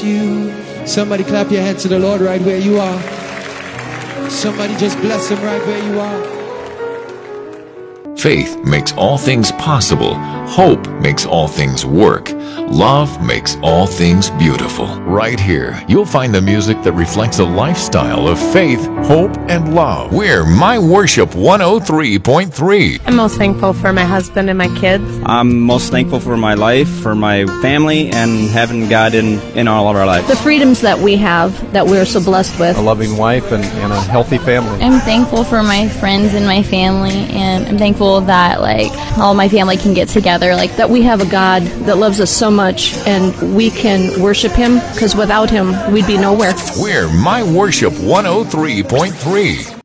bless you. Somebody clap your hands to the Lord right where you are. Somebody just bless him right where you are. Faith makes all things possible. Hope makes all things work. Love makes all things beautiful. Right here, you'll find the music that reflects a lifestyle of faith, hope, and love. We're My Worship 103.3. I'm most thankful for my husband and my kids. I'm most thankful for my life, for my family, and having God in all of our lives. The freedoms that we have, that we're so blessed with. A loving wife and a healthy family. I'm thankful for my friends and my family, and I'm thankful that all my family can get together, that we have a God that loves us so much, and we can worship him, because without him we'd be nowhere. We're My Worship 103.3.